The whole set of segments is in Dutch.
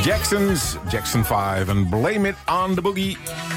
Jackson 5 en Blame It on the Boogie.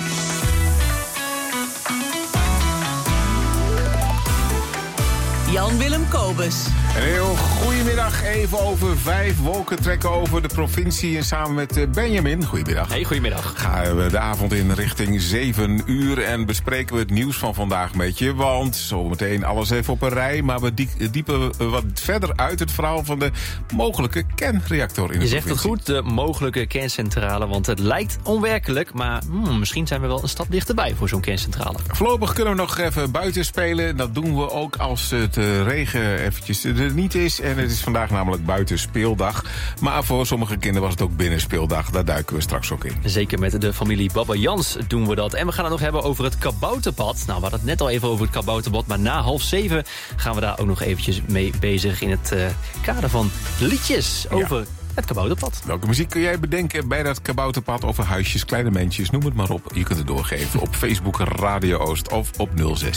Jan-Willem Kobus. Een heel goedemiddag. Even over 5 wolken trekken over de provincie. En samen met Benjamin, goedemiddag. Hey, goedemiddag. Gaan we de avond in richting 7 uur. En bespreken we het nieuws van vandaag een beetje. Want zometeen alles even op een rij. Maar we diepen wat verder uit het verhaal van de mogelijke kernreactor in de provincie. Je zegt het goed, de mogelijke kerncentrale. Want het lijkt onwerkelijk. Maar misschien zijn we wel een stap dichterbij voor zo'n kerncentrale. Voorlopig kunnen we nog even buiten spelen. Dat doen we ook als het regen eventjes er niet is. En het is vandaag namelijk buiten speeldag. Maar voor sommige kinderen was het ook binnen speeldag. Daar duiken we straks ook in. Zeker met de familie Baba Jans doen we dat. En we gaan het nog hebben over het kabouterpad. Nou, we hadden het net al even over het kabouterpad. Maar na 6:30 gaan we daar ook nog eventjes mee bezig in het kader van liedjes over het kabouterpad. Welke muziek kun jij bedenken bij dat kabouterpad over huisjes, kleine mensjes, noem het maar op. Je kunt het doorgeven op Facebook Radio Oost of op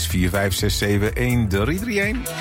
0645671331.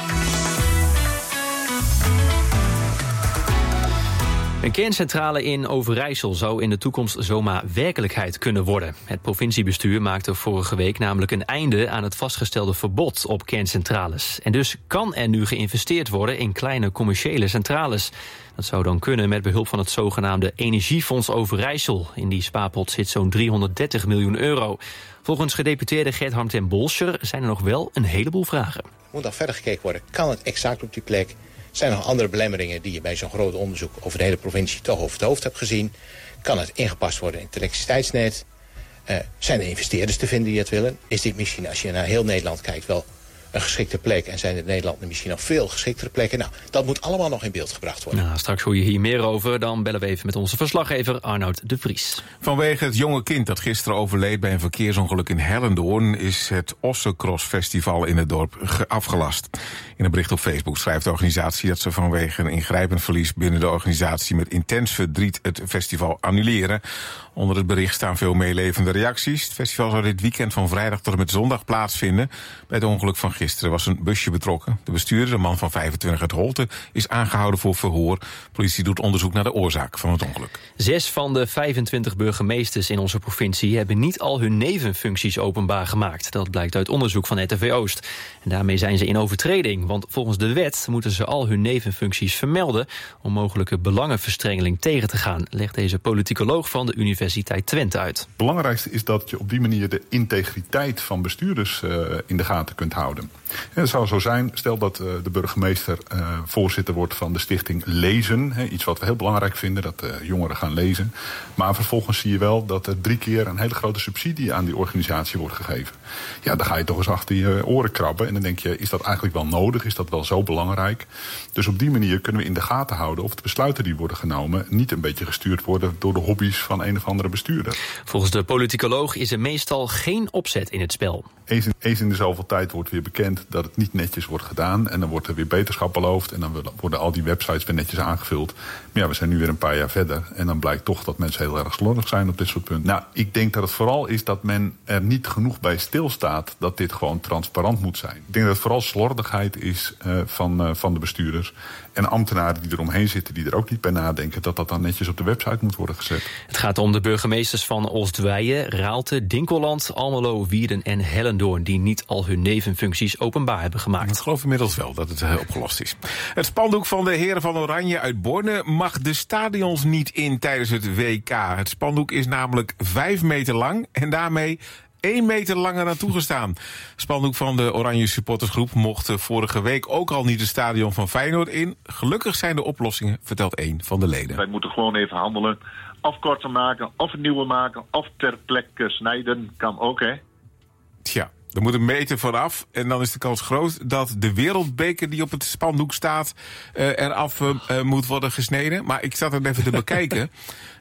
Een kerncentrale in Overijssel zou in de toekomst zomaar werkelijkheid kunnen worden. Het provinciebestuur maakte vorige week namelijk een einde aan het vastgestelde verbod op kerncentrales. En dus kan er nu geïnvesteerd worden in kleine commerciële centrales. Dat zou dan kunnen met behulp van het zogenaamde Energiefonds Overijssel. In die spaarpot zit zo'n 330 miljoen euro. Volgens gedeputeerde Gert-Harm ten Bolscher zijn er nog wel een heleboel vragen. Er moet dan verder gekeken worden. Kan het exact op die plek? Zijn er nog andere belemmeringen die je bij zo'n groot onderzoek over de hele provincie toch over het hoofd hebt gezien? Kan het ingepast worden in het elektriciteitsnet? Zijn er investeerders te vinden die het willen? Is dit misschien, als je naar heel Nederland kijkt, wel een geschikte plek? En zijn in Nederland misschien nog veel geschiktere plekken? Nou, dat moet allemaal nog in beeld gebracht worden. Nou, straks hoor je hier meer over. Dan bellen we even met onze verslaggever Arnoud de Vries. Vanwege het jonge kind dat gisteren overleed bij een verkeersongeluk in Hellendoorn is het Ossencross Festival in het dorp afgelast. In een bericht op Facebook schrijft de organisatie dat ze vanwege een ingrijpend verlies binnen de organisatie met intens verdriet het festival annuleren. Onder het bericht staan veel meelevende reacties. Het festival zou dit weekend van vrijdag tot en met zondag plaatsvinden. Bij het ongeluk van gisteren was een busje betrokken. De bestuurder, een man van 25 uit Holte, is aangehouden voor verhoor. Politie doet onderzoek naar de oorzaak van het ongeluk. 6 van de 25 burgemeesters in onze provincie hebben niet al hun nevenfuncties openbaar gemaakt. Dat blijkt uit onderzoek van RTV Oost. En daarmee zijn ze in overtreding. Want volgens de wet moeten ze al hun nevenfuncties vermelden om mogelijke belangenverstrengeling tegen te gaan, legt deze politicoloog van de Universiteit Twente uit. Het belangrijkste is dat je op die manier de integriteit van bestuurders in de gaten kunt houden. En het zou zo zijn, stel dat de burgemeester voorzitter wordt van de stichting Lezen. Iets wat we heel belangrijk vinden, dat jongeren gaan lezen. Maar vervolgens zie je wel dat er 3 keer een hele grote subsidie aan die organisatie wordt gegeven. Ja, dan ga je toch eens achter je oren krabben. En dan denk je, is dat eigenlijk wel nodig? Is dat wel zo belangrijk? Dus op die manier kunnen we in de gaten houden of de besluiten die worden genomen niet een beetje gestuurd worden door de hobby's van een of andere bestuurder. Volgens de politicoloog is er meestal geen opzet in het spel. Eens in de zoveel tijd wordt weer bekend dat het niet netjes wordt gedaan. En dan wordt er weer beterschap beloofd. En dan worden al die websites weer netjes aangevuld. Maar ja, we zijn nu weer een paar jaar verder. En dan blijkt toch dat mensen heel erg slordig zijn op dit soort punten. Nou, ik denk dat het vooral is dat men er niet genoeg bij stilstaat dat dit gewoon transparant moet zijn. Ik denk dat het vooral slordigheid is van de bestuurders. En ambtenaren die eromheen zitten, die er ook niet bij nadenken dat dat dan netjes op de website moet worden gezet. Het gaat om de burgemeesters van Oostweijen, Raalte, Dinkeland, Almelo, Wierden en Hellendoorn, die niet al hun nevenfuncties openbaar hebben gemaakt. Ik geloof inmiddels wel dat het opgelost is. Het spandoek van de Heren van Oranje uit Borne mag de stadions niet in tijdens het WK. Het spandoek is namelijk 5 meter lang en daarmee 1 meter langer dan toegestaan. Spandoek van de Oranje supportersgroep mocht vorige week ook al niet het stadion van Feyenoord in. Gelukkig zijn de oplossingen, vertelt een van de leden. Wij moeten gewoon even handelen. Of korter maken, of een nieuwe maken, of ter plekke snijden. Kan ook, hè? Tja. Er moet een meter vooraf en dan is de kans groot dat de wereldbeker die op het spandoek staat eraf moet worden gesneden. Maar ik zat er even te bekijken.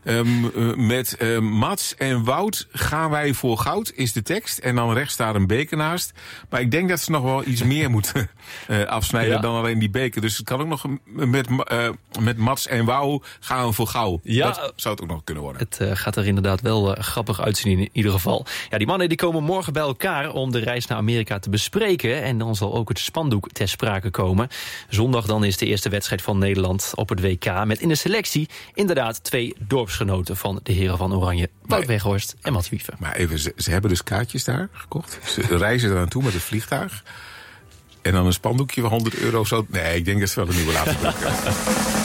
Met Mats en Wout gaan wij voor goud, is de tekst. En dan rechts staat een beker naast. Maar ik denk dat ze nog wel iets meer moeten afsnijden dan alleen die beker. Dus het kan ook nog met Mats en Wouw gaan we voor goud. Ja, dat zou het ook nog kunnen worden. Het gaat er inderdaad wel grappig uitzien in ieder geval. Ja, die mannen die komen morgen bij elkaar om de de reis naar Amerika te bespreken. En dan zal ook het spandoek ter sprake komen. Zondag dan is de eerste wedstrijd van Nederland op het WK. Met in de selectie inderdaad 2 dorpsgenoten van de heren van Oranje. Wout Weghorst en Mats Wiever. Maar even, ze hebben dus kaartjes daar gekocht. Ze reizen er naartoe met het vliegtuig. En dan een spandoekje van €100 zo. Nee, ik denk dat ze wel een nieuwe laten boeken.